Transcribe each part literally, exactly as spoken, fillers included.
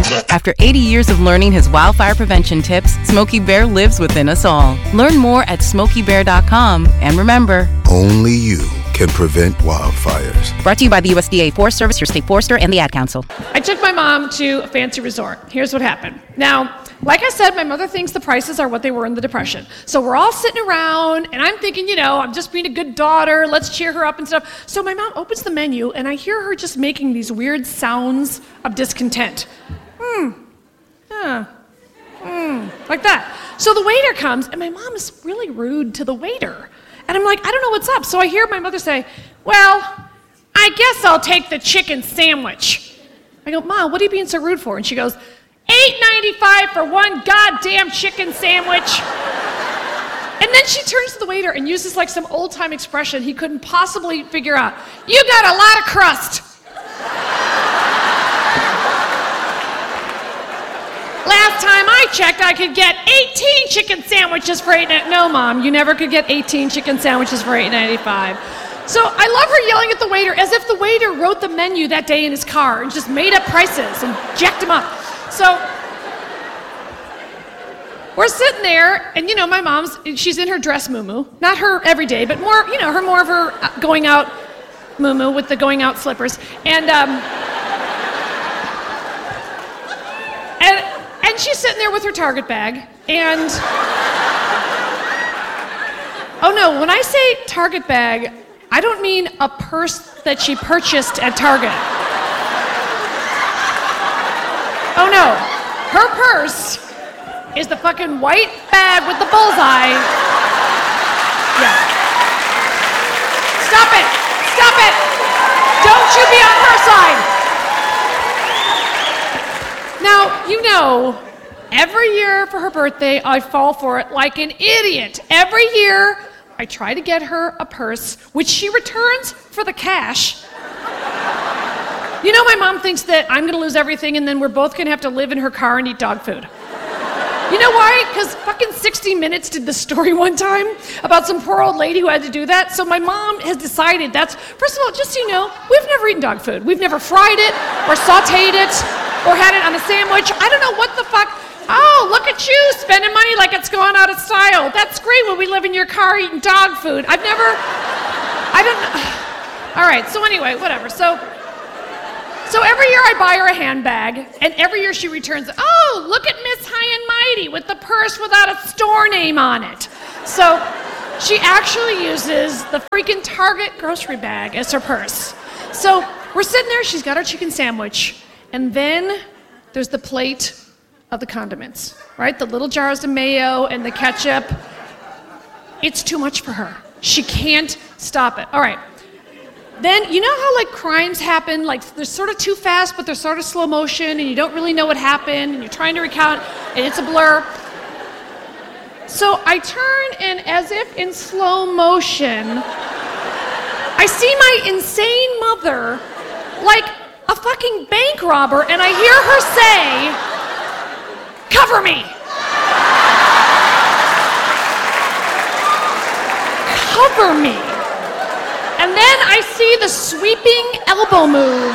After eighty years of learning his wildfire prevention tips, Smokey Bear lives within us all. Learn more at smokey bear dot com. And remember, only you can prevent wildfires. Brought to you by the U S D A Forest Service, your state forester, and the Ad Council. I took my mom to a fancy resort. Here's what happened. Now, like I said, my mother thinks the prices are what they were in the Depression. So we're all sitting around, and I'm thinking, you know, I'm just being a good daughter. Let's cheer her up and stuff. So my mom opens the menu, and I hear her just making these weird sounds of discontent. Hmm. Yeah. Hmm. Like that. So the waiter comes, and my mom is really rude to the waiter. And I'm like, I don't know what's up. So I hear my mother say, well, I guess I'll take the chicken sandwich. I go, Mom, what are you being so rude for? And she goes, eight ninety-five for one goddamn chicken sandwich. And then she turns to the waiter and uses like some old-time expression he couldn't possibly figure out. You got a lot of crust. Last time I checked, I could get eighteen chicken sandwiches for eight ninety-five. No, Mom, you never could get eighteen chicken sandwiches for eight ninety-five. So I love her yelling at the waiter as if the waiter wrote the menu that day in his car and just made up prices and jacked them up. So we're sitting there, and you know, my mom's, she's in her dress muumuu. Not her every day, but more, you know, her more of her going out muumuu with the going out slippers. And, um, and, and she's sitting there with her Target bag, and, oh no, when I say Target bag, I don't mean a purse that she purchased at Target. Oh no, her purse is the fucking white bag with the bullseye. Yeah. Stop it, stop it. Don't you be on her side. Now, you know, every year for her birthday, I fall for it like an idiot. Every year, I try to get her a purse, which she returns for the cash. You know, my mom thinks that I'm gonna lose everything and then we're both gonna have to live in her car and eat dog food. You know why? Because fucking sixty minutes did the story one time about some poor old lady who had to do that. So my mom has decided that's, first of all, just so you know, we've never eaten dog food. We've never fried it or sauteed it or had it on a sandwich. I don't know what the fuck. Oh, look at you spending money like it's gone out of style. That's great when we live in your car eating dog food. I've never, I don't know. All right, so anyway, whatever. So, so every year I buy her a handbag, and every year she returns, oh, look at Miss High and Mighty with the purse without a store name on it. So she actually uses the freaking Target grocery bag as her purse. So we're sitting there, she's got her chicken sandwich, and then there's the plate of the condiments, right? The little jars of mayo and the ketchup. It's too much for her. She can't stop it. All right. Then, you know how like crimes happen, like they're sort of too fast, but they're sort of slow motion, and you don't really know what happened, and you're trying to recount, and it's a blur. So I turn, and as if in slow motion, I see my insane mother like a fucking bank robber, and I hear her say, cover me! Cover me! And then I see the sweeping elbow move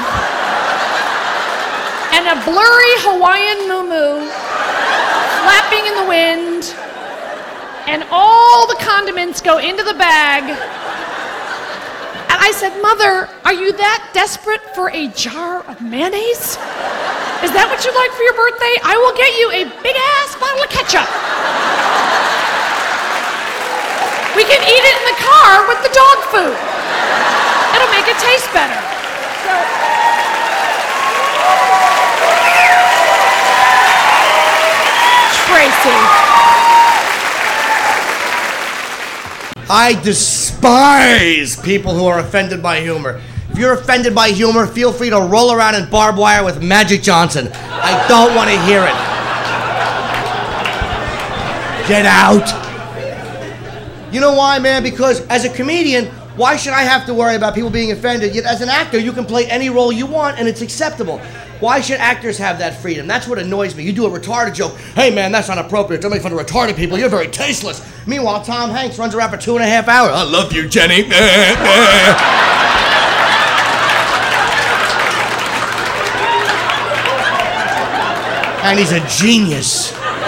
and a blurry Hawaiian muumuu flapping in the wind, and all the condiments go into the bag. And I said, Mother, are you that desperate for a jar of mayonnaise? Is that what you'd like for your birthday? I will get you a big-ass bottle of ketchup. We can eat it in the car with the dog food. It'll make it taste better. So, Tracy. I despise people who are offended by humor. If you're offended by humor, feel free to roll around in barbed wire with Magic Johnson. I don't want to hear it. Get out. You know why, man? Because as a comedian, why should I have to worry about people being offended? Yet as an actor, you can play any role you want and it's acceptable. Why should actors have that freedom? That's what annoys me. You do a retarded joke. Hey, man, that's not appropriate. Don't make fun of retarded people. You're very tasteless. Meanwhile, Tom Hanks runs around for two and a half hours. I love you, Jenny. And he's a genius.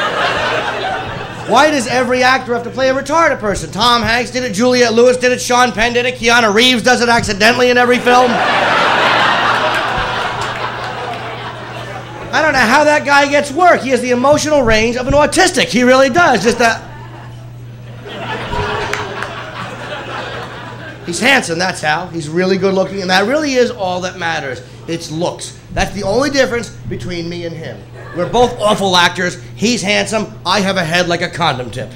Why does every actor have to play a retarded person? Tom Hanks did it, Juliette Lewis did it, Sean Penn did it, Keanu Reeves does it accidentally in every film. I don't know how that guy gets work. He has the emotional range of an autistic. He really does. Just that. He's handsome, that's how. He's really good looking, and that really is all that matters. It's looks. That's the only difference between me and him. We're both awful actors. He's handsome. I have a head like a condom tip.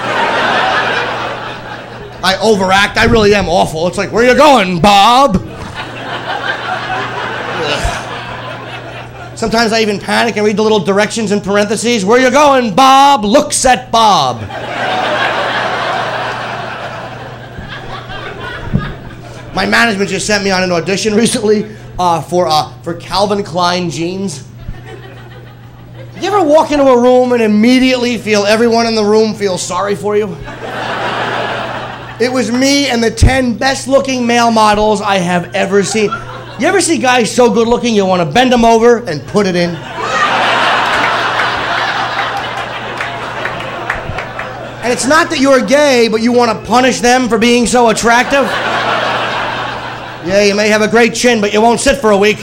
I overact. I really am awful. It's like, where you going, Bob? Sometimes I even panic and read the little directions in parentheses. Where you going, Bob? Looks at Bob. My management just sent me on an audition recently uh, for uh, for Calvin Klein jeans. You ever walk into a room and immediately feel everyone in the room feels sorry for you? It was me and the ten best looking male models I have ever seen. You ever see guys so good looking you want to bend them over and put it in? And it's not that you're gay, but you want to punish them for being so attractive. Yeah, you may have a great chin, but you won't sit for a week.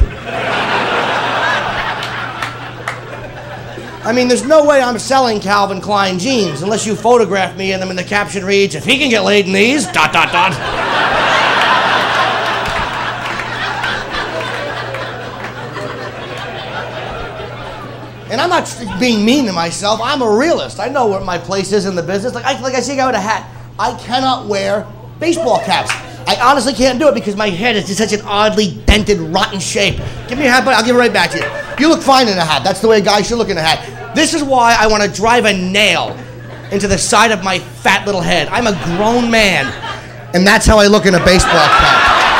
I mean, there's no way I'm selling Calvin Klein jeans unless you photograph me in them and the caption reads, if he can get laid in these, dot, dot, dot. And I'm not being mean to myself. I'm a realist. I know what my place is in the business. Like I, like I see a guy with a hat. I cannot wear baseball caps. I honestly can't do it because my head is just such an oddly dented, rotten shape. Give me a hat, but I'll give it right back to you. You look fine in a hat. That's the way a guy should look in a hat. This is why I want to drive a nail into the side of my fat little head. I'm a grown man, and that's how I look in a baseball cap.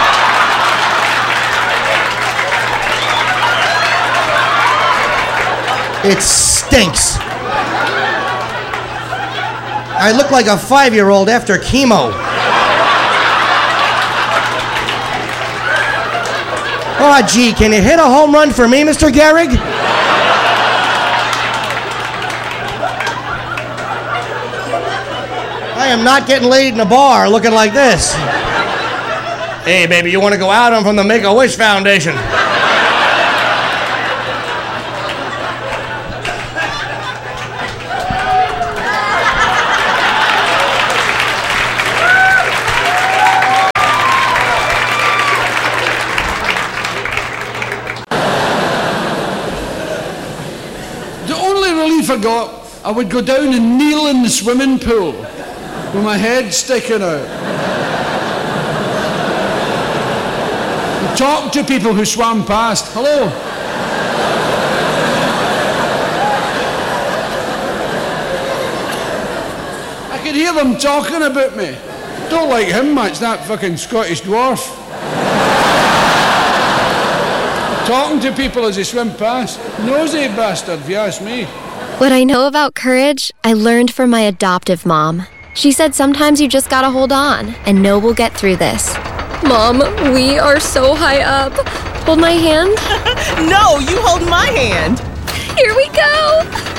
It stinks. I look like a five-year-old after chemo. Oh, gee, can you hit a home run for me, Mister Gehrig? I am not getting laid in a bar looking like this. Hey, baby, you want to go out? I'm from the Make-A-Wish Foundation. I got, I would go down and kneel in the swimming pool with my head sticking out. And talk to people who swam past. Hello. I could hear them talking about me. Don't like him much, that fucking Scottish dwarf. Talking to people as they swim past. Nosy bastard, if you ask me. What I know about courage, I learned from my adoptive mom. She said sometimes you just gotta hold on and know we'll get through this. Mom, we are so high up. Hold my hand. No, you hold my hand. Here we go.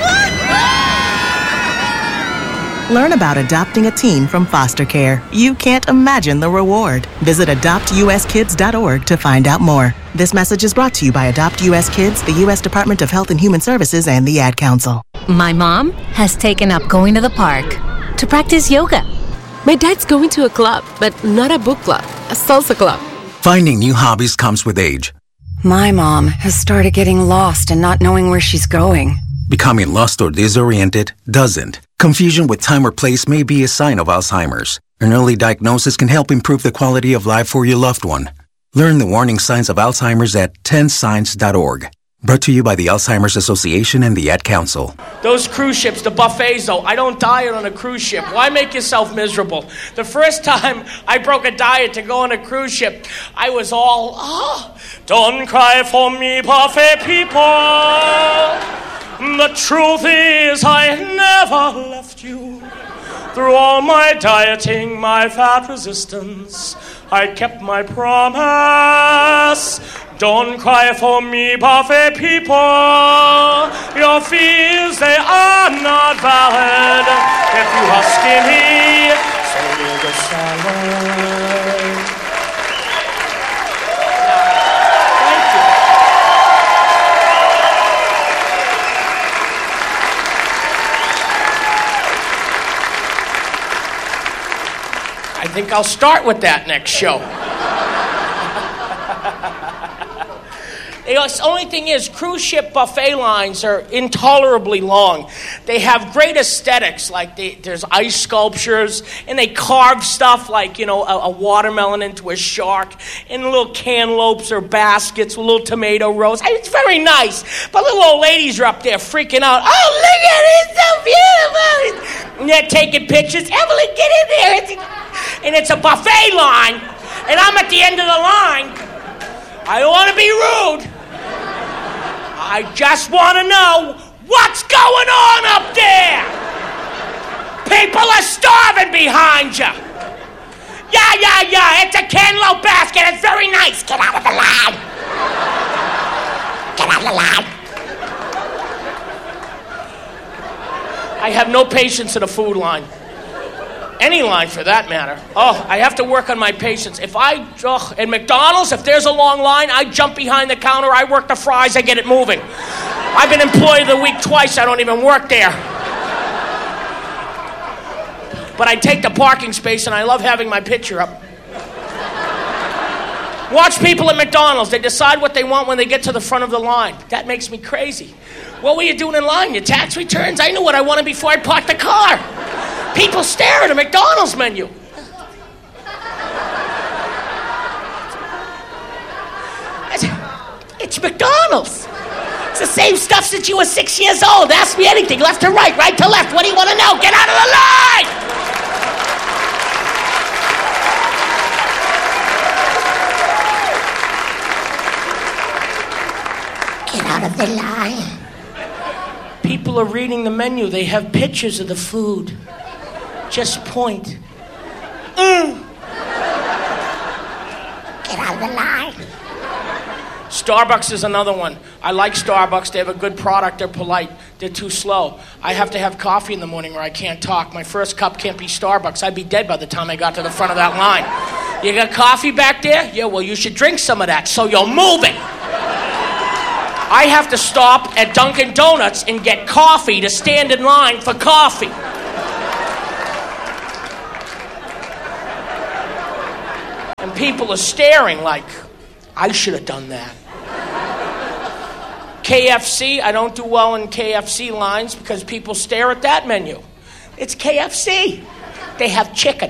Learn about adopting a teen from foster care. You can't imagine the reward. Visit adopt u s kids dot org to find out more. This message is brought to you by Adopt U S Kids, the U S Department of Health and Human Services, and the Ad Council. My mom has taken up going to the park to practice yoga. My dad's going to a club, but not a book club, a salsa club. Finding new hobbies comes with age. My mom has started getting lost and not knowing where she's going. Becoming lost or disoriented doesn't. Confusion with time or place may be a sign of Alzheimer's. An early diagnosis can help improve the quality of life for your loved one. Learn the warning signs of Alzheimer's at ten signs dot org. Brought to you by the Alzheimer's Association and the Ad Council. Those cruise ships, the buffets, though, I don't diet on a cruise ship. Why make yourself miserable? The first time I broke a diet to go on a cruise ship, I was all, ah, oh, don't cry for me, buffet people. The truth is I never left you. Through all my dieting, my fat resistance, I kept my promise. Don't cry for me, buffet people. You're your fears, they are not valid. If you are skinny, so will the salad. Thank you. I think I'll start with that next show. The only thing is, cruise ship buffet lines are intolerably long. They have great aesthetics, like they, there's ice sculptures, and they carve stuff like, you know, a, a watermelon into a shark, and little cantaloupes or baskets with little tomato rows. I mean, it's very nice. But little old ladies are up there freaking out. Oh, look at it, it's so beautiful. And they're taking pictures. Evelyn, get in there. It's, and it's a buffet line, and I'm at the end of the line. I don't want to be rude. I just want to know what's going on up there. People are starving behind you. Yeah, yeah, yeah. It's a cantaloupe basket. It's very nice. Get out of the line. Get out of the line. I have no patience in a food line. Any line, for that matter. Oh, I have to work on my patience. If I, oh, at McDonald's, if there's a long line, I jump behind the counter, I work the fries, I get it moving. I've been employee of the week twice, I don't even work there. But I take the parking space, and I love having my picture up. Watch people at McDonald's. They decide what they want when they get to the front of the line. That makes me crazy. What were you doing in line? Your tax returns? I knew what I wanted before I parked the car. People stare at a McDonald's menu. It's, it's McDonald's. It's the same stuff since you were six years old. Ask me anything, left to right, right to left. What do you want to know? Get out of the line! Get out of the line. People are reading the menu. They have pictures of the food. Just point. Mm. Get out of the line. Starbucks is another one. I like Starbucks. They have a good product. They're polite. They're too slow. I have to have coffee in the morning or I can't talk. My first cup can't be Starbucks. I'd be dead by the time I got to the front of that line. You got coffee back there? Yeah, well, you should drink some of that so you're moving. I have to stop at Dunkin' Donuts and get coffee to stand in line for coffee. And people are staring like, I should have done that. K F C, I don't do well in K F C lines because people stare at that menu. It's K F C. They have chicken.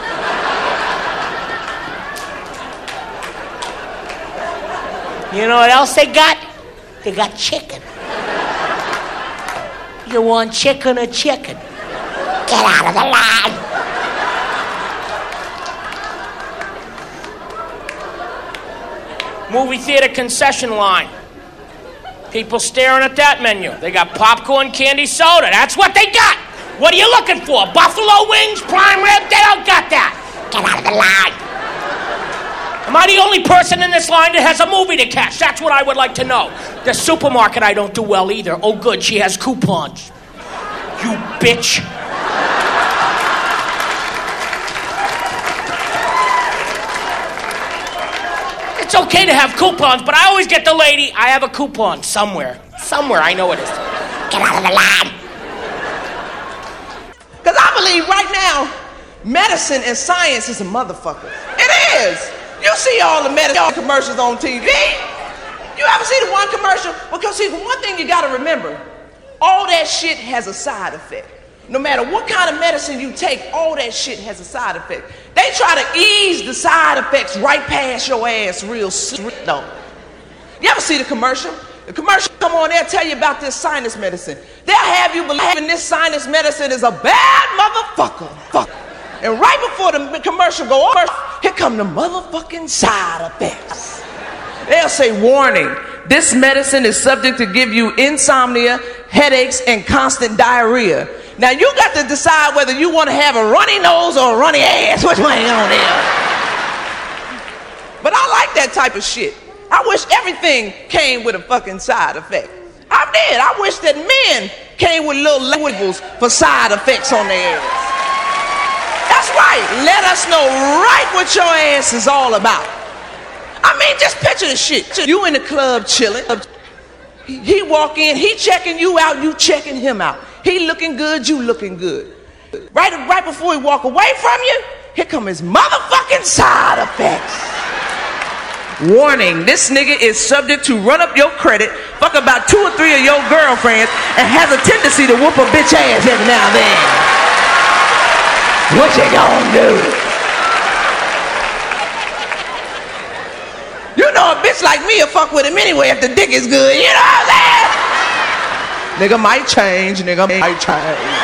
You know what else they got? They got chicken. You want chicken or chicken? Get out of the line. Movie theater concession line. People staring at that menu. They got popcorn, candy, soda. That's what they got. What are you looking for? Buffalo wings, prime rib? They don't got that. Get out of the line. Am I the only person in this line that has a movie to catch? That's what I would like to know. The supermarket I don't do well either. Oh, good, she has coupons. You bitch. It's okay to have coupons, but I always get the lady, I have a coupon somewhere. Somewhere, I know it is. Get out of the line. Because I believe right now, medicine and science is a motherfucker. It is. You see all the medicine commercials on T V. You ever see the one commercial? Because see, one thing you gotta remember, all that shit has a side effect. No matter what kind of medicine you take, all that shit has a side effect. They try to ease the side effects right past your ass real slow. No. You ever see the commercial? The commercial come on, they'll tell you about this sinus medicine. They'll have you believing this sinus medicine is a bad motherfucker. Fuck. And right before the commercial go on, here come the motherfucking side effects. They'll say, warning, this medicine is subject to give you insomnia, headaches, and constant diarrhea. Now you got to decide whether you want to have a runny nose or a runny ass. Which one you on there? But I like that type of shit. I wish everything came with a fucking side effect. I I did. I wish that men came with little labels for side effects on their ass. That's right. Let us know right what your ass is all about. I mean, just picture the shit. You in the club chilling. He walk in, he checking you out, you checking him out. He looking good, you looking good. Right, right before he walk away from you, here come his motherfucking side effects. Warning, this nigga is subject to run up your credit, fuck about two or three of your girlfriends, and has a tendency to whoop a bitch ass every now and then. What you gonna do? You know a bitch like me will fuck with him anyway if the dick is good, you know what I'm saying? Nigga might change, nigga might change.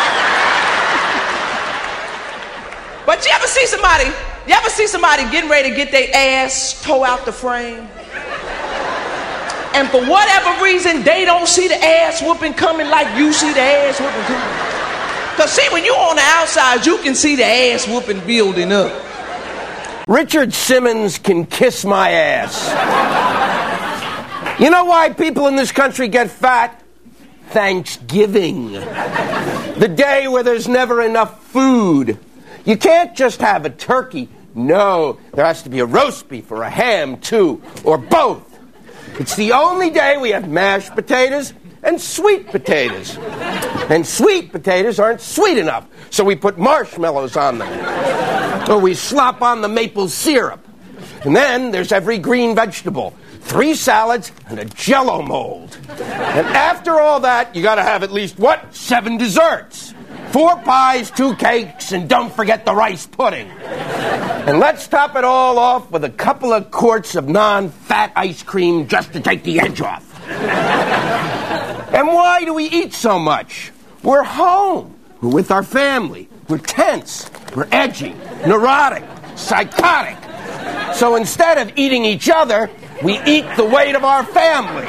But you ever see somebody, you ever see somebody getting ready to get their ass toe out the frame? And for whatever reason, they don't see the ass whooping coming like you see the ass whooping coming. Because see, when you on the outside, you can see the ass whooping building up. Richard Simmons can kiss my ass. You know why people in this country get fat? Thanksgiving. The day where there's never enough food. You can't just have a turkey. No, there has to be a roast beef or a ham, too, or both. It's the only day we have mashed potatoes and sweet potatoes. And sweet potatoes aren't sweet enough, so we put marshmallows on them. Or we slop on the maple syrup. And then there's every green vegetable, three salads, and a Jell-O mold. And after all that, you gotta have at least, what, seven desserts. Four pies, two cakes, and don't forget the rice pudding. And let's top it all off with a couple of quarts of non-fat ice cream just to take the edge off. And why do we eat so much? We're home. We're with our family. We're tense. We're edgy, neurotic, psychotic. So instead of eating each other, we eat the weight of our family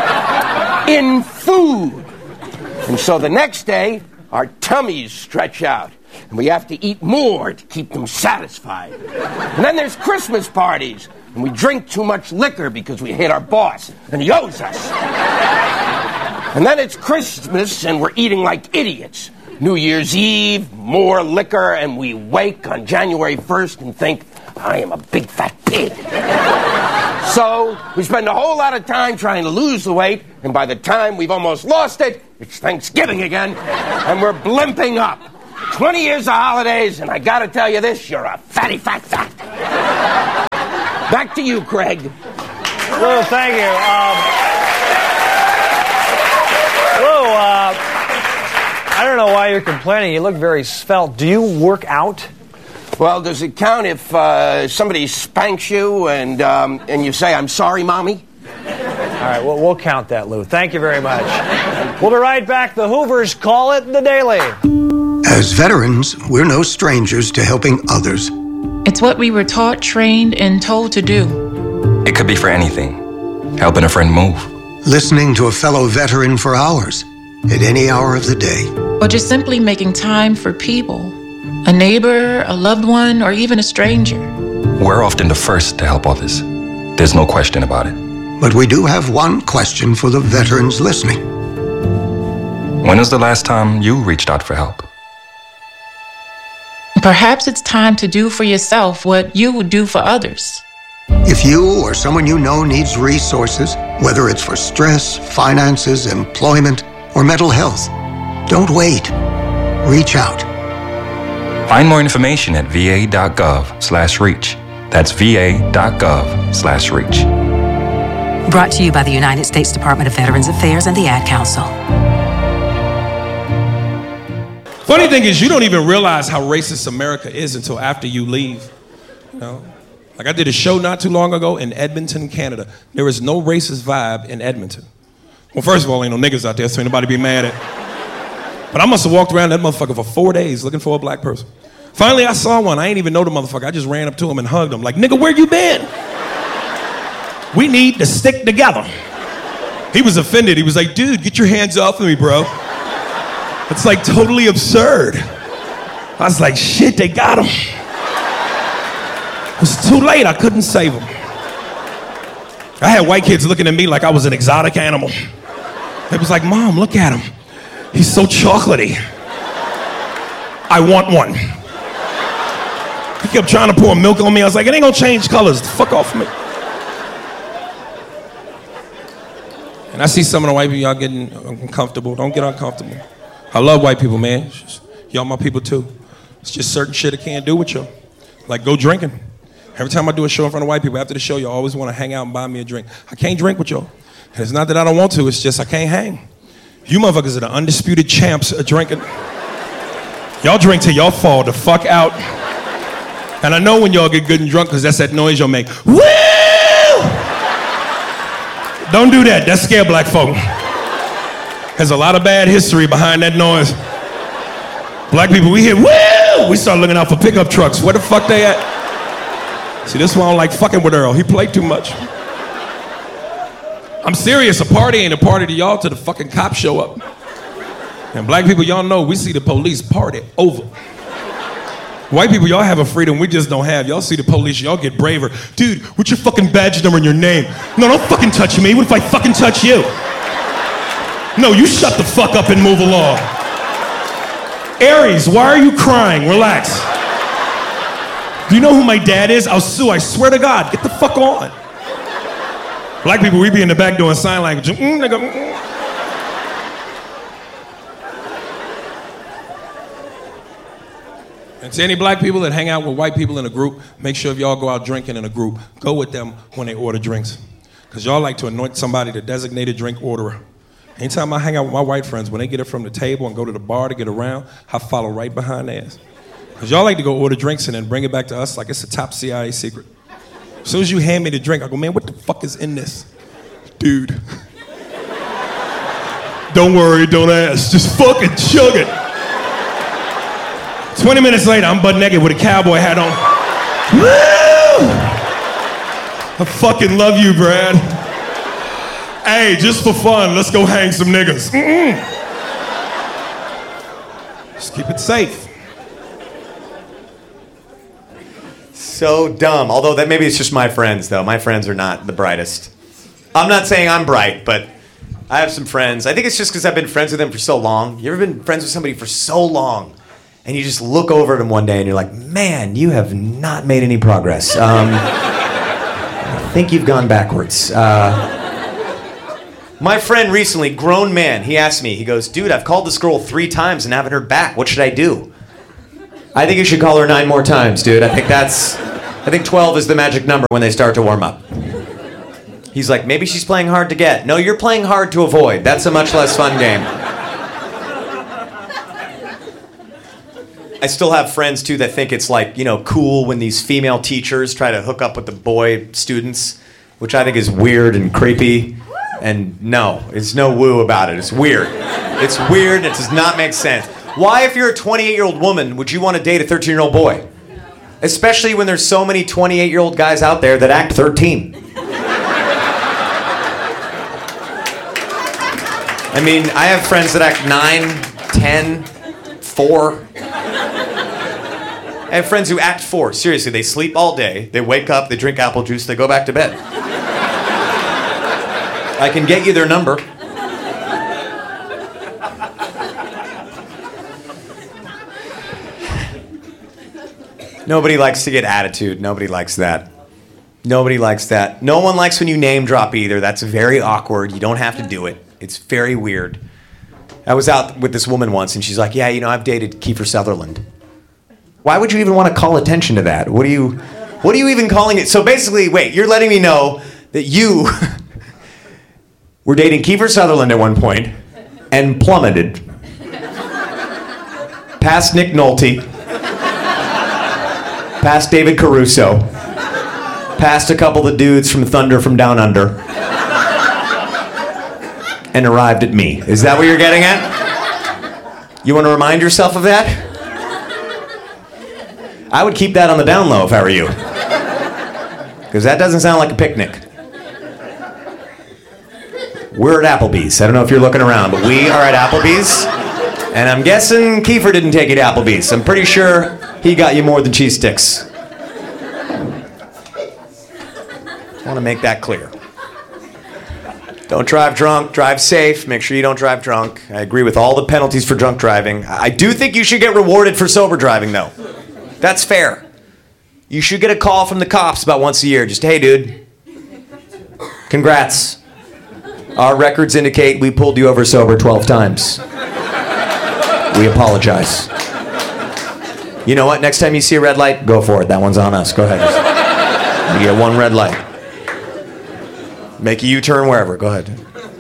in food. And so the next day, our tummies stretch out, and we have to eat more to keep them satisfied. And then there's Christmas parties, and we drink too much liquor because we hate our boss, and he owes us. And then it's Christmas, and we're eating like idiots. New Year's Eve, more liquor, and we wake on January first and think, I am a big fat pig. So we spend a whole lot of time trying to lose the weight, and by the time we've almost lost it, it's Thanksgiving again, and we're blimping up. twenty years of holidays, and I gotta tell you this, you're a fatty fat fat. Back to you, Craig. Lou, thank you. Um, Lou, uh, I don't know why you're complaining. You look very svelte. Do you work out? Well, does it count if uh, somebody spanks you and um, and you say, I'm sorry, Mommy? All right, well, we'll count that, Lou. Thank you very much. We'll be right back. The Hoovers call it The Daily. As veterans, we're no strangers to helping others. It's what we were taught, trained, and told to do. It could be for anything. Helping a friend move. Listening to a fellow veteran for hours, at any hour of the day. Or just simply making time for people. A neighbor, a loved one, or even a stranger. We're often the first to help others. There's no question about it. But we do have one question for the veterans listening. When was the last time you reached out for help? Perhaps it's time to do for yourself what you would do for others. If you or someone you know needs resources, whether it's for stress, finances, employment, or mental health, don't wait. Reach out. Find more information at va.gov slash reach. That's va.gov slash reach. Brought to you by the United States Department of Veterans Affairs and the Ad Council. Funny thing is, you don't even realize how racist America is until after you leave. You know? Like I did a show not too long ago in Edmonton, Canada. There is no racist vibe in Edmonton. Well, first of all, ain't no niggas out there, so ain't nobody be mad at. But I must have walked around that motherfucker for four days looking for a black person. Finally, I saw one. I ain't even know the motherfucker. I just ran up to him and hugged him like, nigga, where you been? We need to stick together. He was offended. He was like, dude, get your hands off of me, bro. It's like totally absurd. I was like, shit, they got him. It was too late. I couldn't save him. I had white kids looking at me like I was an exotic animal. It was like, Mom, look at him. He's so chocolatey. I want one. He kept trying to pour milk on me. I was like, it ain't gonna change colors. Fuck off me. And I see some of the white people, y'all getting uncomfortable. Don't get uncomfortable. I love white people, man. It's just, y'all my people too. It's just certain shit I can't do with y'all. Like go drinking. Every time I do a show in front of white people, after the show, y'all always want to hang out and buy me a drink. I can't drink with y'all. And it's not that I don't want to, it's just I can't hang. You motherfuckers are the undisputed champs of drinking. Y'all drink till y'all fall the fuck out. And I know when y'all get good and drunk because that's that noise y'all make. Woo! Don't do that, that scare black folk. There's a lot of bad history behind that noise. Black people, we hear woo! We start looking out for pickup trucks. Where the fuck they at? See, this one I don't like fucking with Earl. He played too much. I'm serious, a party ain't a party to y'all till the fucking cops show up. And black people, y'all know we see the police, party over. White people, y'all have a freedom we just don't have. Y'all see the police, y'all get braver. Dude, what's your fucking badge number and your name? No, don't fucking touch me. What if I fucking touch you? No, you shut the fuck up and move along. Aries, why are you crying? Relax. Do you know who my dad is? I'll sue, I swear to God. Get the fuck on. Black people, we be in the back doing sign language. Mm, nigga, mm. And to any black people that hang out with white people in a group, make sure if y'all go out drinking in a group, go with them when they order drinks. Because y'all like to anoint somebody the designated drink orderer. Anytime I hang out with my white friends, when they get it from the table and go to the bar to get around, I follow right behind theirs. Because y'all like to go order drinks and then bring it back to us like it's a top C I A secret. As soon as you hand me the drink, I go, man, what the fuck is in this? Dude. Don't worry, don't ask. Just fucking chug it. twenty minutes later, I'm butt naked with a cowboy hat on. Woo! I fucking love you, Brad. Hey, just for fun, let's go hang some niggas. Mm-mm. Just keep it safe. So dumb. Although that maybe it's just my friends, though. My friends are not the brightest. I'm not saying I'm bright, but I have some friends. I think it's just because I've been friends with them for so long. You ever been friends with somebody for so long? And you just look over at them one day and you're like, man, you have not made any progress. Um, I think you've gone backwards. Uh, my friend recently, grown man, he asked me, he goes, dude, I've called this girl three times and haven't heard back. What should I do? I think you should call her nine more times, dude. I think that's, I think twelve is the magic number when they start to warm up. He's like, maybe she's playing hard to get. No, you're playing hard to avoid. That's a much less fun game. I still have friends, too, that think it's, like, you know, cool when these female teachers try to hook up with the boy students, which I think is weird and creepy. And no, there's no woo about it. It's weird. It's weird. It does not make sense. Why, if you're a twenty-eight-year-old woman, would you want to date a thirteen-year-old boy? Especially when there's so many twenty-eight-year-old guys out there that act thirteen. I mean, I have friends that act nine, ten, four. I have friends who act four. Seriously, they sleep all day, they wake up, they drink apple juice, they go back to bed. I can get you their number. Nobody likes to get attitude. Nobody likes that. Nobody likes that. No one likes when you name drop either. That's very awkward. You don't have to do it. It's very weird. I was out with this woman once, and she's like, yeah, you know, I've dated Kiefer Sutherland. Why would you even want to call attention to that? What are you, what are you even calling it? So basically, wait, you're letting me know that you were dating Kiefer Sutherland at one point and plummeted past Nick Nolte, past David Caruso, past a couple of dudes from Thunder from Down Under, and arrived at me. Is that what you're getting at? You want to remind yourself of that? I would keep that on the down low if I were you. Because that doesn't sound like a picnic. We're at Applebee's. I don't know if you're looking around, but we are at Applebee's. And I'm guessing Kiefer didn't take you to Applebee's. I'm pretty sure he got you more than cheese sticks. I want to make that clear. Don't drive drunk. Drive safe. Make sure you don't drive drunk. I agree with all the penalties for drunk driving. I do think you should get rewarded for sober driving, though. That's fair. You should get a call from the cops about once a year. Just, hey, dude, congrats. Our records indicate we pulled you over sober twelve times. We apologize. You know what? Next time you see a red light, go for it. That one's on us. Go ahead. You get one red light. Make a U-turn wherever. Go ahead.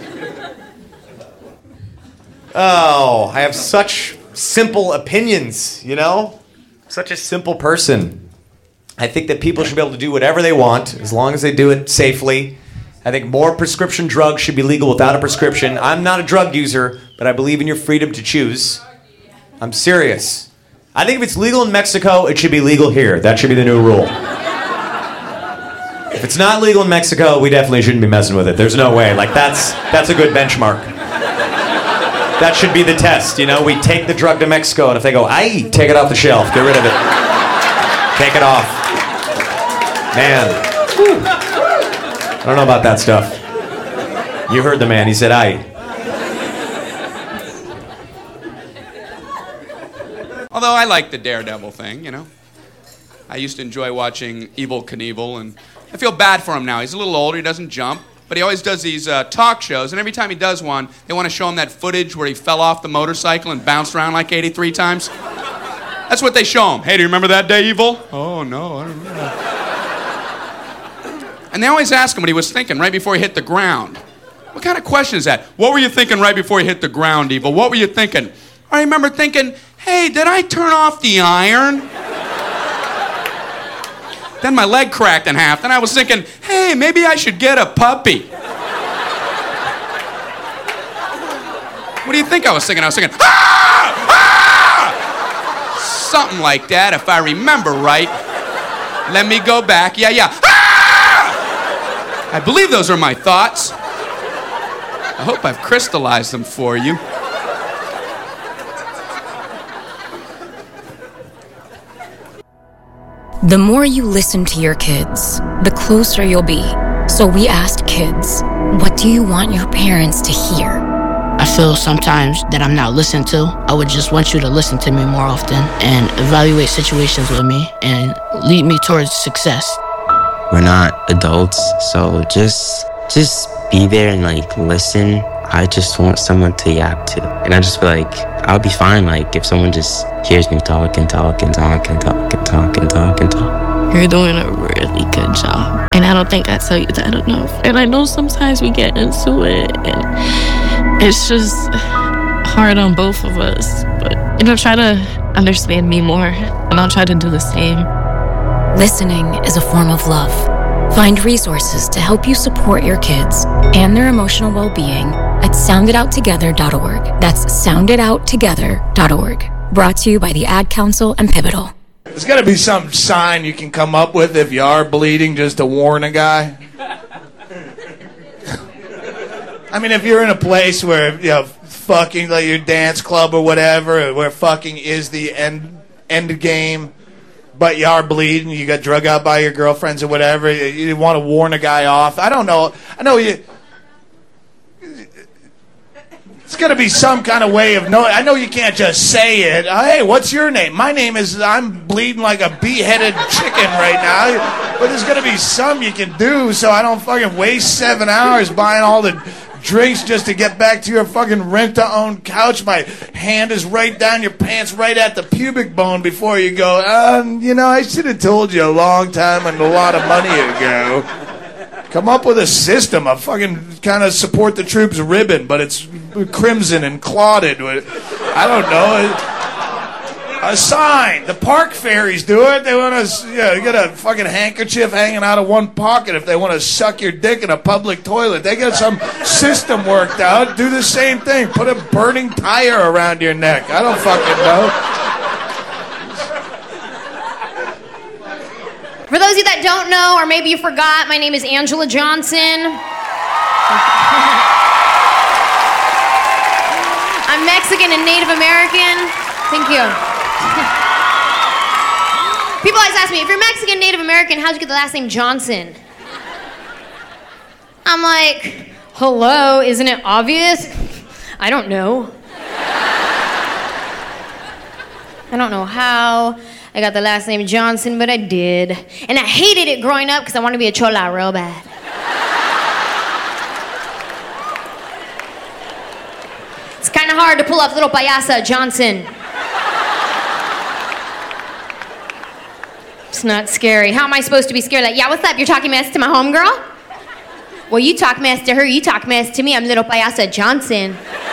Oh, I have such simple opinions, you know? Such a simple person. I think that people should be able to do whatever they want as long as they do it safely. I think more prescription drugs should be legal without a prescription. I'm not a drug user, but I believe in your freedom to choose. I'm serious. I think if it's legal in Mexico, it should be legal here. That should be the new rule. If it's not legal in Mexico, we definitely shouldn't be messing with it. There's no way. Like, that's that's a good benchmark. That should be the test, you know? We take the drug to Mexico, and if they go, aye, take it off the shelf. Get rid of it. Take it off. Man. Whew. I don't know about that stuff. You heard the man. He said, aye. Although I like the Daredevil thing, you know. I used to enjoy watching Evel Knievel, and I feel bad for him now. He's a little older, he doesn't jump, but he always does these uh, talk shows, and every time he does one, they want to show him that footage where he fell off the motorcycle and bounced around like eighty-three times. That's what they show him. Hey, do you remember that day, Evel? Oh, no, I don't remember. And they always ask him what he was thinking right before he hit the ground. What kind of question is that? What were you thinking right before you hit the ground, Evel? What were you thinking? I remember thinking, hey, did I turn off the iron? Then my leg cracked in half. Then I was thinking, hey, maybe I should get a puppy. What do you think I was thinking? I was thinking, ah! Ah! Something like that, if I remember right. Let me go back. Yeah, yeah. Ah! I believe those are my thoughts. I hope I've crystallized them for you. The more you listen to your kids, the closer you'll be. So we asked kids, what do you want your parents to hear? I feel sometimes that I'm not listened to. I would just want you to listen to me more often and evaluate situations with me and lead me towards success. We're not adults, so just just be there and like listen. I just want someone to yap to. And I just feel like I'll be fine like if someone just hears me talk and talk and talk and talk and talk and talk and talk. You're doing a really good job. And I don't think I tell you that enough. And I know sometimes we get into it and it's just hard on both of us. But, you know, try to understand me more and I'll try to do the same. Listening is a form of love. Find resources to help you support your kids and their emotional well-being at sound it out together dot org. That's sound it out together dot org. Brought to you by the Ad Council and Pivotal. There's got to be some sign you can come up with if you are bleeding just to warn a guy. I mean, if you're in a place where, you know, fucking, like your dance club or whatever, where fucking is the end end game, but you are bleeding, you got drug out by your girlfriends or whatever, you, you want to warn a guy off. I don't know. I know you... It's got to be some kind of way of knowing. I know you can't just say it. Uh, hey, what's your name? My name is... I'm bleeding like a bee-headed chicken right now. But there's got to be some you can do so I don't fucking waste seven hours buying all the drinks just to get back to your fucking rent-to-own couch. My hand is right down your pants, right at the pubic bone before you go, um, you know, I should have told you a long time and a lot of money ago. Come up with a system, a fucking kind of support the troops ribbon, but it's crimson and clotted. I don't know. A sign. The park fairies do it. They want to, you know, get a fucking handkerchief hanging out of one pocket if they want to suck your dick in a public toilet. They got some system worked out. Do the same thing. Put a burning tire around your neck. I don't fucking know. For those of you that don't know, or maybe you forgot, my name is Angela Johnson. I'm Mexican and Native American. Thank you. People always ask me, if you're Mexican, Native American, how'd you get the last name Johnson? I'm like, Hello, isn't it obvious? I don't know. I don't know how I got the last name Johnson, but I did. And I hated it growing up because I wanted to be a chola real bad. It's kind of hard to pull off little payasa Johnson. It's not scary. How am I supposed to be scared? Like, yeah, what's up? You're talking mess to my homegirl? Well, you talk mess to her, you talk mess to me. I'm little payasa Johnson.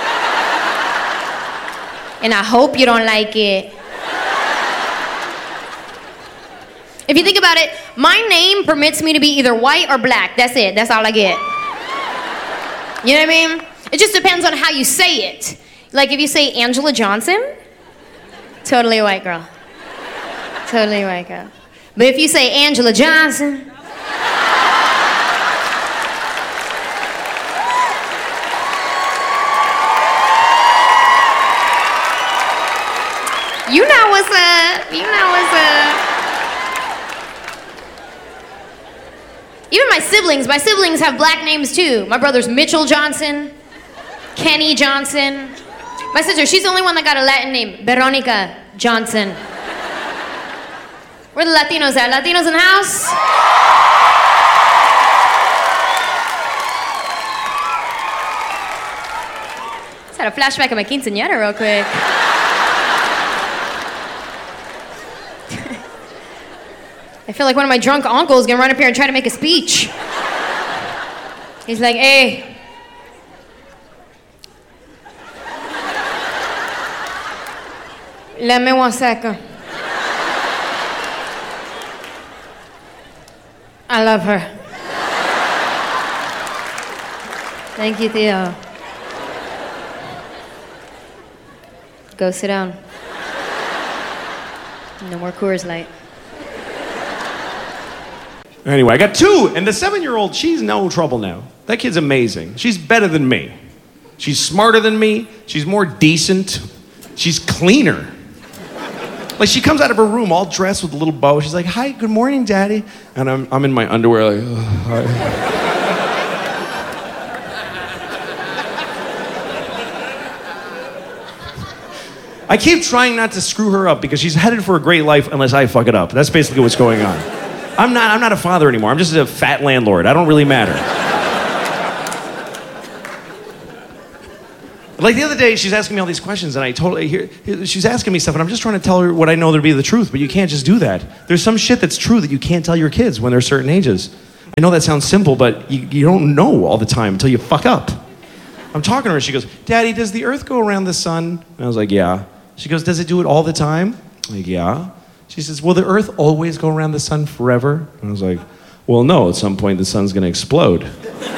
And I hope you don't like it. If you think about it, my name permits me to be either white or black. That's it. That's all I get. You know what I mean? It just depends on how you say it. Like if you say Angela Johnson, totally a white girl. Totally a white girl. But if you say Angela Johnson, you know what's up. You know what's up. Even my siblings, my siblings have black names too. My brother's Mitchell Johnson, Kenny Johnson. My sister, she's the only one that got a Latin name, Veronica Johnson. Where the Latinos at? Latinos in the house? Just had a flashback of my quinceañera real quick. I feel like one of my drunk uncles gonna run up here and try to make a speech. He's like, hey. Let me one second. I love her. Thank you, Theo. Go sit down. No more Coors Light. Anyway, I got two, and the seven-year-old, she's no trouble now. That kid's amazing. She's better than me. She's smarter than me. She's more decent. She's cleaner. Like, she comes out of her room all dressed with a little bow. She's like, hi, good morning, Daddy. And I'm, I'm in my underwear like, oh, hi. I keep trying not to screw her up because she's headed for a great life unless I fuck it up. That's basically what's going on. I'm not, I'm not a father anymore. I'm just a fat landlord. I don't really matter. Like the other day, she's asking me all these questions, and I totally hear, she's asking me stuff, and I'm just trying to tell her what I know to be the truth, but you can't just do that. There's some shit that's true that you can't tell your kids when they're certain ages. I know that sounds simple, but you, you don't know all the time until you fuck up. I'm talking to her, and she goes, Daddy, does the earth go around the sun? And I was like, yeah. She goes, does it do it all the time? I'm like, yeah. She says, will the earth always go around the sun forever? And I was like, well, no, at some point the sun's gonna explode.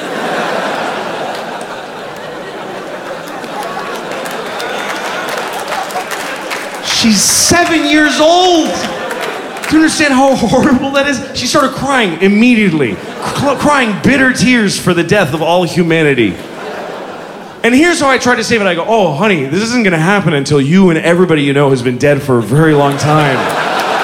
She's seven years old. Do you understand how horrible that is? She started crying immediately, c- crying bitter tears for the death of all humanity. And here's how I try to save it. I go, oh, honey, this isn't gonna happen until you and everybody you know has been dead for a very long time.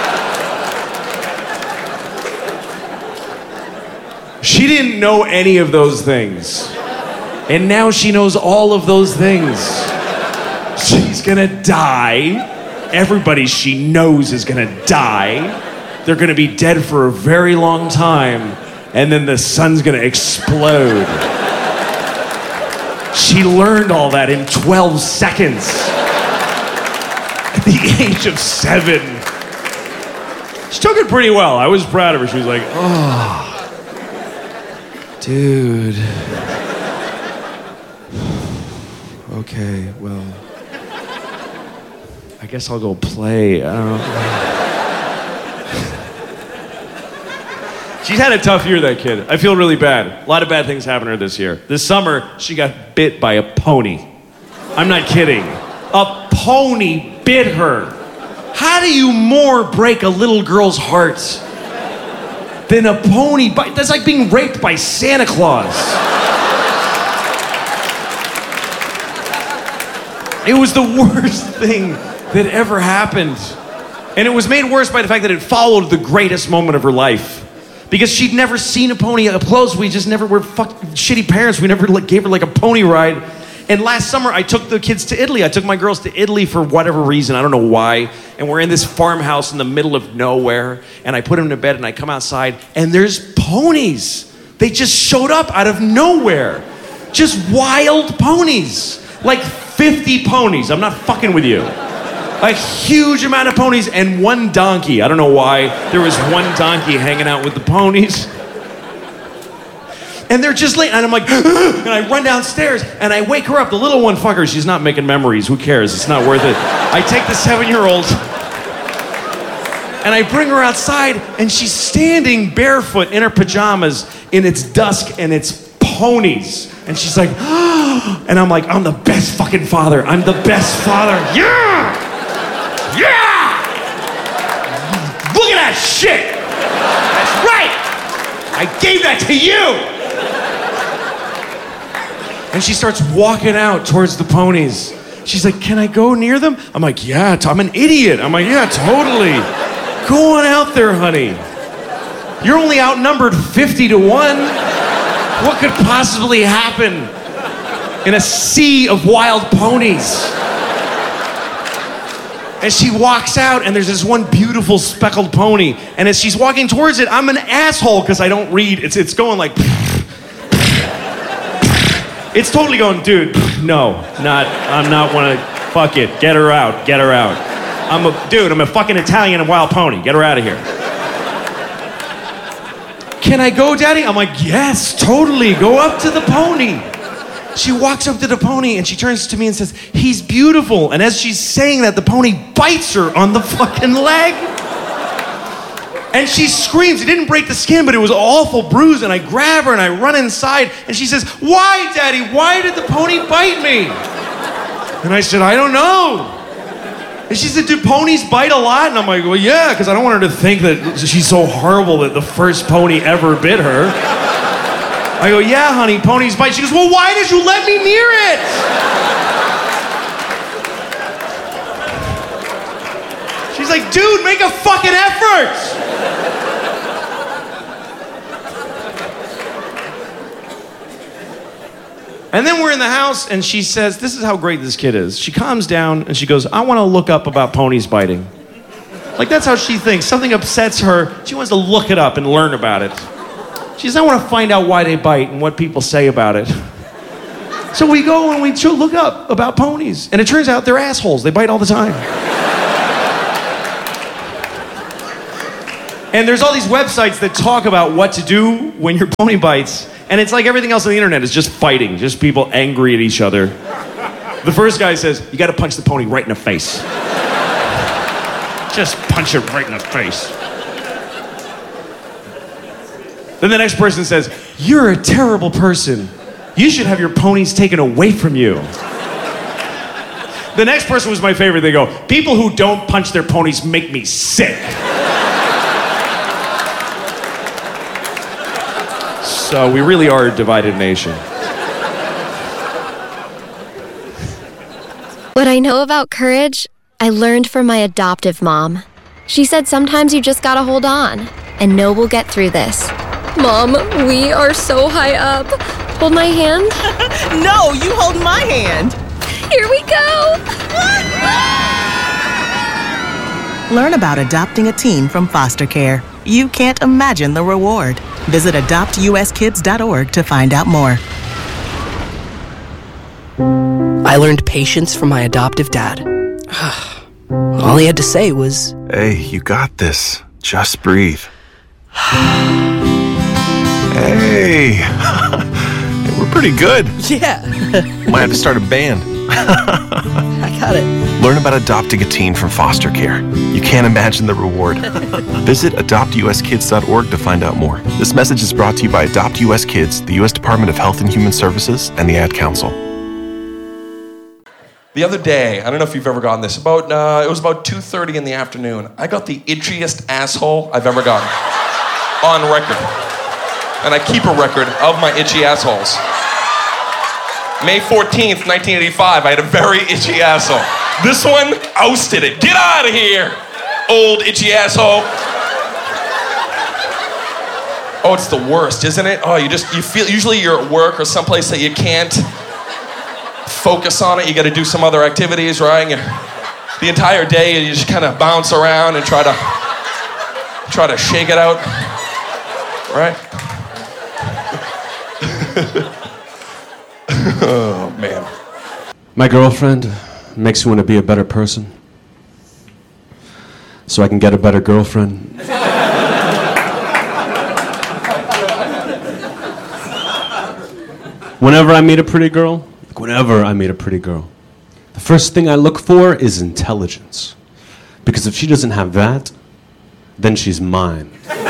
She didn't know any of those things. And now she knows all of those things. She's gonna die. Everybody she knows is gonna die. They're gonna be dead for a very long time. And then the sun's gonna explode. She learned all that in twelve seconds. At the age of seven. She took it pretty well. I was proud of her. She was like, oh. Dude. Okay, well, I guess I'll go play. I don't know. She's had a tough year, that kid. I feel really bad. A lot of bad things happened to her this year. This summer, she got bit by a pony. I'm not kidding. A pony bit her. How do you more break a little girl's heart than a pony bite? That's like being raped by Santa Claus. It was the worst thing that ever happened. And it was made worse by the fact that it followed the greatest moment of her life. because she'd never seen a pony up close. We just never were fucking shitty parents. We never like, gave her like a pony ride. And last summer, I took the kids to Italy. I took my girls to Italy for whatever reason. I don't know why. And we're in this farmhouse in the middle of nowhere. And I put them to bed and I come outside and there's ponies. They just showed up out of nowhere. Just wild ponies. Like fifty ponies. I'm not fucking with you. A huge amount of ponies and one donkey. I don't know why. There was one donkey hanging out with the ponies. And they're just late, and I'm like, and I run downstairs, and I wake her up, the little one, fucker, she's not making memories, who cares, it's not worth it. I take the seven-year-old, and I bring her outside, and she's standing barefoot in her pajamas, in it's dusk, and it's ponies. And she's like, oh, and I'm like, I'm the best fucking father, I'm the best father, yeah! Yeah! Look at that shit! That's right! I gave that to you! And she starts walking out towards the ponies. She's like, can I go near them? I'm like, yeah, I'm an idiot. I'm like, yeah, totally. Go on out there, honey. You're only outnumbered fifty to one. What could possibly happen in a sea of wild ponies? And she walks out, and there's this one beautiful speckled pony. And as she's walking towards it, I'm an asshole because I don't read. It's, it's going like... It's totally going, dude, no, not, I'm not wanna, fuck it, get her out, get her out. I'm a, dude, I'm a fucking Italian and wild pony, get her out of here. Can I go, Daddy? I'm like, yes, totally, go up to the pony. She walks up to the pony and she turns to me and says, he's beautiful. And as she's saying that, the pony bites her on the fucking leg. And she screams. It didn't break the skin, but it was an awful bruise. And I grab her and I run inside. And she says, why, Daddy? Why did the pony bite me? And I said, I don't know. And she said, do ponies bite a lot? And I'm like, well, yeah, because I don't want her to think that she's so horrible that the first pony ever bit her. I go, yeah, honey, ponies bite. She goes, well, why did you let me near it? She's like, dude, make a fucking effort. And then we're in the house, and she says, this is how great this kid is. She calms down, and she goes, I want to look up about ponies biting. Like, that's how she thinks. Something upsets her. She wants to look it up and learn about it. She says, I want to find out why they bite and what people say about it. So we go and we look up about ponies. And it turns out they're assholes. They bite all the time. And there's all these websites that talk about what to do when your pony bites. And it's like everything else on the internet is just fighting, just people angry at each other. The first guy says, you gotta punch the pony right in the face. Just punch it right in the face. Then the next person says, you're a terrible person. You should have your ponies taken away from you. The next person was my favorite. They go, people who don't punch their ponies make me sick. So we really are a divided nation. What I know about courage, I learned from my adoptive mom. She said sometimes you just gotta hold on and know we'll get through this. Mom, we are so high up. Hold my hand. No, you hold my hand. Here we go. Learn about adopting a teen from foster care. You can't imagine the reward. Visit adopt u s kids dot org to find out more. I learned patience from my adoptive dad. All he had to say was, hey, you got this. Just breathe. Hey, we're pretty good. Yeah. Might have to start a band. I got it. Learn about adopting a teen from foster care. You can't imagine the reward. Visit adopt u s kids dot org to find out more. This message is brought to you by Adopt U S Kids, the U S Department of Health and Human Services, and the Ad Council. The other day, I don't know if you've ever gotten this, about uh, it was about two thirty in the afternoon. I got the itchiest asshole I've ever gotten. On record. And I keep a record of my itchy assholes. May fourteenth, nineteen eighty-five, I had a very itchy asshole. This one ousted it. Get out of here, old itchy asshole. Oh, it's the worst, isn't it? Oh, you just, you feel, usually you're at work or someplace that you can't focus on it. You got to do some other activities, right? And you, the entire day, you just kind of bounce around and try to, try to shake it out, right? Oh, man. My girlfriend makes me want to be a better person so I can get a better girlfriend. Whenever I meet a pretty girl, like whenever I meet a pretty girl, the first thing I look for is intelligence. Because if she doesn't have that, then she's mine.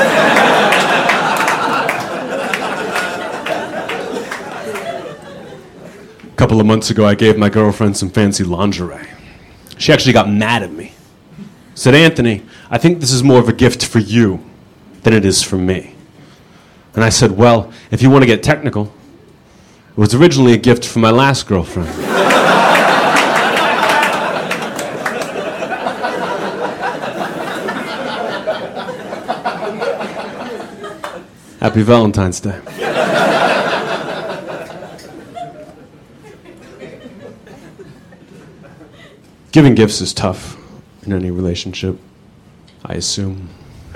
A couple of months ago, I gave my girlfriend some fancy lingerie. She actually got mad at me. Said, Anthony, I think this is more of a gift for you than it is for me. And I said, well, if you want to get technical, it was originally a gift for my last girlfriend. Happy Valentine's Day. Giving gifts is tough in any relationship, I assume.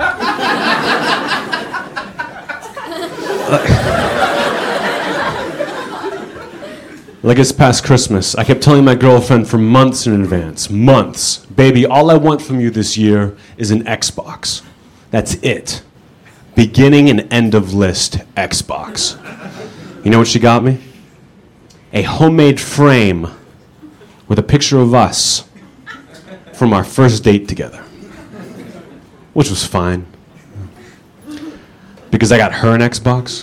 Like this past Christmas, I kept telling my girlfriend for months in advance, months, baby, all I want from you this year is an Xbox. That's it. Beginning and end of list Xbox. You know what she got me? A homemade frame with a picture of us from our first date together. Which was fine. Because I got her an Xbox.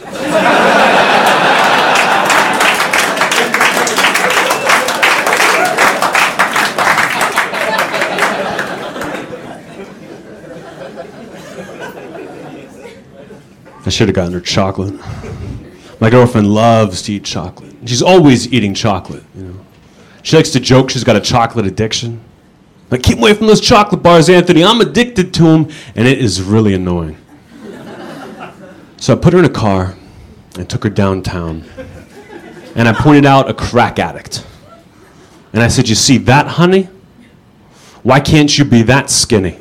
I should have gotten her chocolate. My girlfriend loves to eat chocolate. She's always eating chocolate, you know. She likes to joke she's got a chocolate addiction. Like, keep away from those chocolate bars, Anthony. I'm addicted to them, and it is really annoying. So I put her in a car and took her downtown. And I pointed out a crack addict. And I said, you see that, honey? Why can't you be that skinny?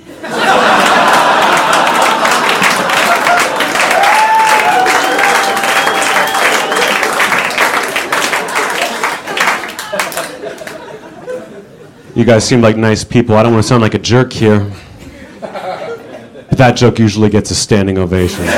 You guys seem like nice people. I don't want to sound like a jerk here. But that joke usually gets a standing ovation.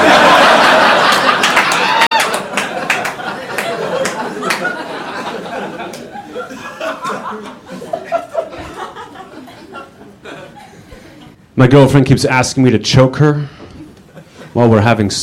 My girlfriend keeps asking me to choke her while we're having sex.